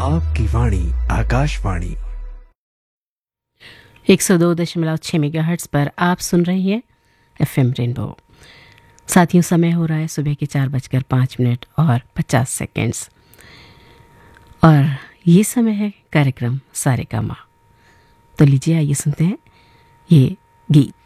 आपकी वाणी आकाशवाणी 102.6 मेगाहर्ट्ज़ पर आप सुन रहे हैं एफएम रेनबो। साथियों, समय हो रहा है सुबह के 4:05 और 50 सेकेंड्स और ये समय है कार्यक्रम सारेगामा। तो लीजिए, आइए सुनते हैं ये गीत।